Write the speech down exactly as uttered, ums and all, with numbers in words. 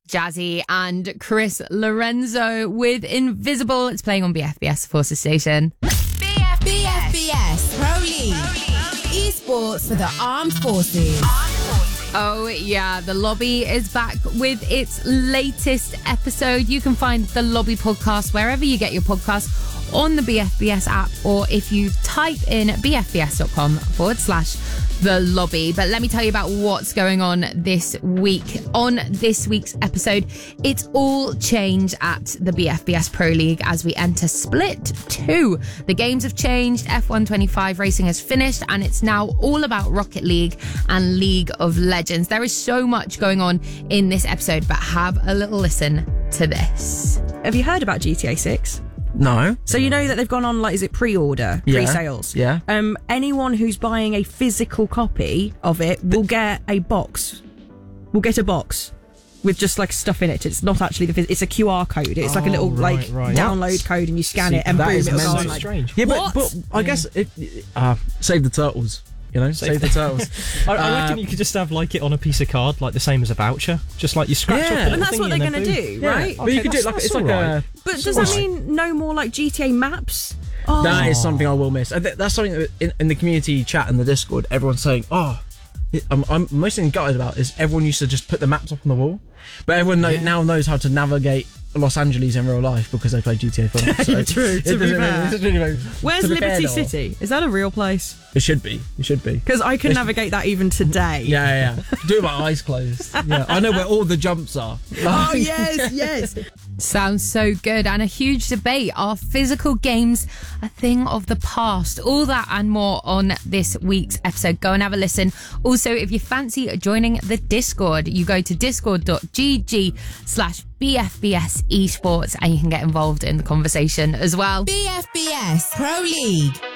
Jazzy and Chris Lorenzo with Invisible. It's playing on B F B S Forces Station. B F B S Pro League. Esports for the Armed Forces. Oh yeah, The Lobby is back with its latest episode. You can find The Lobby podcast wherever you get your podcasts, on the B F B S app, or if you type in bfbs.com forward slash The Lobby. But let me tell you about what's going on this week. On this week's episode, it's all change at the B F B S Pro League as we enter Split two. The games have changed, F one twenty-five racing has finished, and it's now all about Rocket League and League of Legends. There is so much going on in this episode, but have a little listen to this. Have you heard about G T A six? No. So you know that they've gone on, like, is it pre-order, Yeah. pre-sales? Yeah. Um, anyone who's buying a physical copy of it will get a box. Will get a box with just like stuff in it. It's not actually the. Phys- it's a Q R code. It's like a Oh, little right, like right. download What? code, and you scan See, it, and that boom, is it'll go mental. on. So Like, strange. Yeah, but, What? but I guess if uh, save the turtles. You know, save, Save the turtles. I, I Uh, reckon you could just have like it on a piece of card, like the same as a voucher, just like you scratch Yeah. off the and little that's what thingy they're and going then to boom. do, yeah. right? But you Okay, could do it that's- like that's it's like all a. right. But it's does all that right. mean no more like G T A maps? Oh. That is something I will miss. I think that's something that in, in the community chat and the Discord, everyone's saying, "Oh, it, I'm, I'm mostly gutted about is everyone used to just put the maps up on the wall, but everyone know, now knows how to navigate Los Angeles in real life because they play G T A five. So True, it to be doesn't- fair. it doesn't really make- Where's to be fair, Liberty though, City? Is that a real place? It should be. It should be. Because I can It's- navigate that even today. Yeah, yeah. yeah. Do it with my eyes closed. Yeah, I know where all the jumps are. Oh yes, yes. Sounds so good. And a huge debate. Are physical games a thing of the past? All that and more on this week's episode. Go and have a listen. Also, if you fancy joining the Discord, you go to discord.gg slash BFBS esports and you can get involved in the conversation as well. B F B S Pro League.